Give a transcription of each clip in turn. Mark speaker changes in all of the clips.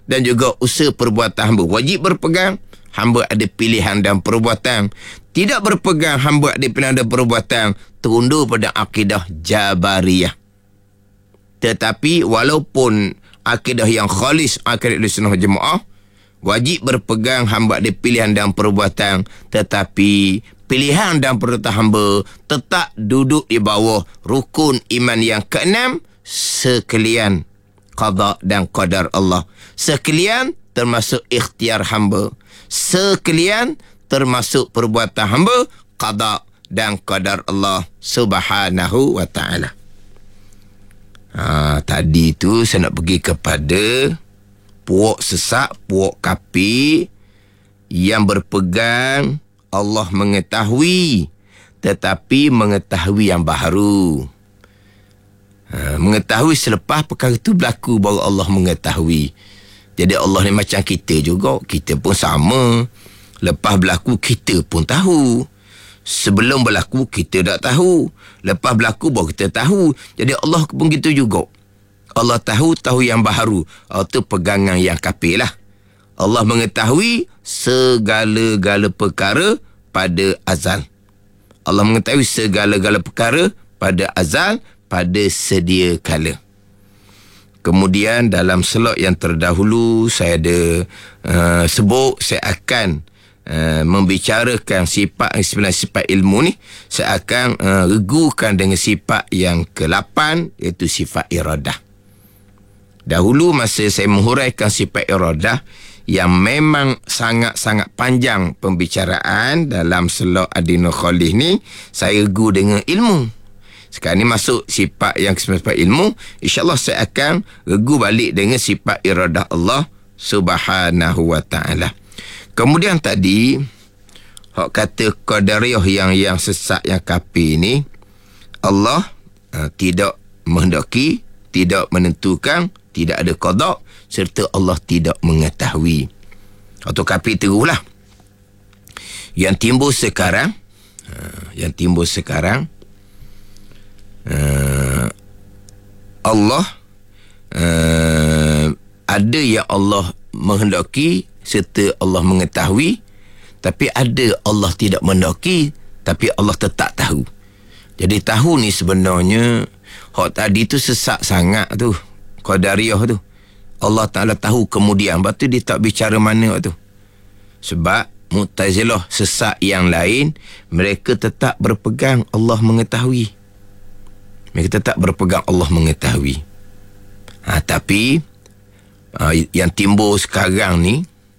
Speaker 1: dan juga usaha perbuatan hamba. Wajib berpegang, hamba ada pilihan dan perbuatan. Tidak berpegang, hamba ada pilihan dan perbuatan. Terundur pada akidah Jabariyah. Tetapi walaupun akidah yang khalis, akidah Ahlussunnah wal Jamaah, wajib berpegang, hamba ada pilihan dan perbuatan. Tetapi pilihan dan perbuatan hamba tetap duduk di bawah rukun iman yang keenam, sekalian qada dan qadar Allah. Sekalian termasuk ikhtiar hamba. Sekalian termasuk perbuatan hamba, qada dan qadar Allah subhanahu wa ta'ala. Tadi tu saya nak pergi kepada puak sesak, puak kafir yang berpegang Allah mengetahui, tetapi mengetahui yang baharu. Mengetahui selepas perkara itu berlaku baru Allah mengetahui. Jadi Allah ni macam kita juga. Kita pun sama. Lepas berlaku kita pun tahu. Sebelum berlaku kita tak tahu. Lepas berlaku baru kita tahu. Jadi Allah pun gitu juga. Allah tahu yang baharu. Itu pegangan yang kafir lah. Allah mengetahui segala-gala perkara pada azal. Allah mengetahui segala-gala perkara pada azal, pada sedia kala. Kemudian dalam slot yang terdahulu saya ada sebut saya akan membicarakan sebenarnya sifat ilmu ni. Saya akan regukan dengan sifat yang ke-8, iaitu sifat iradah. Dahulu masa saya menghuraikan sifat iradah yang memang sangat-sangat panjang pembicaraan dalam slot Adinul Khalih ni, saya regu dengan ilmu. Sekarang ni masuk sifat yang sifat ilmu. InsyaAllah saya akan regu balik dengan sifat iradah Allah subhanahu wa ta'ala. Kemudian tadi, hak kata Qadariyah yang sesat, yang kafir ni, Allah tidak menghendaki, tidak menentukan, tidak ada qada, serta Allah tidak mengetahui. Atau kafir terulah. Yang timbul sekarang, Allah ada yang Allah menghendaki serta Allah mengetahui, tapi ada Allah tidak menghendaki tapi Allah tetap tahu. Jadi tahu ni sebenarnya hak tadi tu sesat sangat tu, Qadariyah tu. Allah Ta'ala tahu kemudian, lepas tu dia tak bicara mana tu. Sebab Mu'tazilah sesat yang lain, mereka tetap berpegang Allah mengetahui. Mereka tetap berpegang Allah mengetahui. Tapi yang timbul sekarang ni,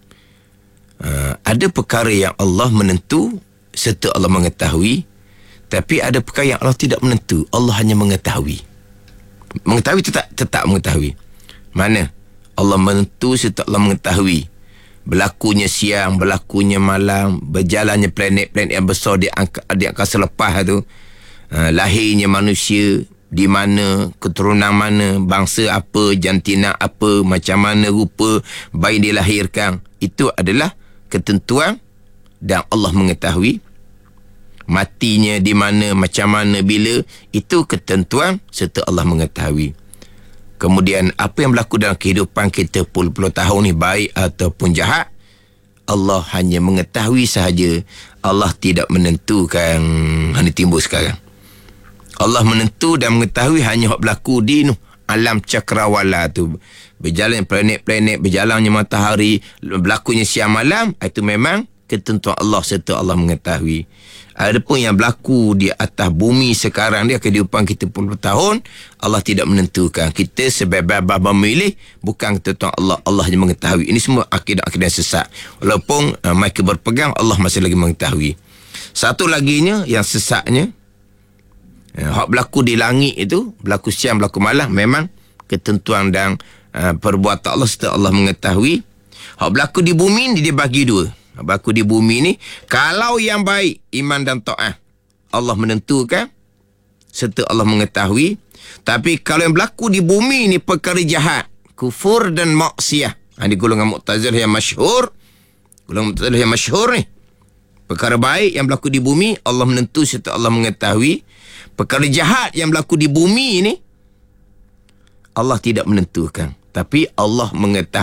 Speaker 1: ada perkara yang Allah menentu serta Allah mengetahui, tapi ada perkara yang Allah tidak menentu, Allah hanya mengetahui. Mengetahui tetap mengetahui. Mana? Allah menentu serta Allah mengetahui. Berlakunya siang, berlakunya malam, berjalannya planet-planet yang besar di angkasa lepas tu, lahirnya manusia di mana, keturunan mana, bangsa apa, jantina apa, macam mana rupa bayi dilahirkan, itu adalah ketentuan dan Allah mengetahui. Matinya di mana, macam mana, bila, itu ketentuan serta Allah mengetahui. Kemudian apa yang berlaku dalam kehidupan kita puluh-puluh tahun ni, baik ataupun jahat, Allah hanya mengetahui sahaja. Allah tidak menentukan hanya timbul sekarang. Allah menentu dan mengetahui hanya yang berlaku di alam cakrawala tu. Berjalan planet-planet, berjalannya matahari, berlakunya siang malam, itu memang ketentuan Allah serta Allah mengetahui. Adapun yang berlaku di atas bumi sekarang dia, kehidupan kita puluh tahun, Allah tidak menentukan. Kita sebebas memilih, bukan ketentuan Allah. Allah hanya mengetahui. Ini semua akidah-akidah sesat. Walaupun mereka berpegang, Allah masih lagi mengetahui. Satu laginya, yang sesatnya, hak berlaku di langit itu, berlaku siang, berlaku malam, memang ketentuan dan perbuatan Allah serta Allah mengetahui. Hak berlaku di bumi ni dia bagi dua. Hak berlaku di bumi ni, kalau yang baik, iman dan ta'ah, Allah menentukan serta Allah mengetahui. Tapi kalau yang berlaku di bumi ni perkara jahat, kufur dan maksiyah, ini golongan Mu'tazilah yang masyhur. Golongan Mu'tazilah yang masyhur ni, perkara baik yang berlaku di bumi, Allah menentu serta Allah mengetahui. Perkara jahat yang berlaku di bumi ini, Allah tidak menentukan, tapi Allah mengetahui.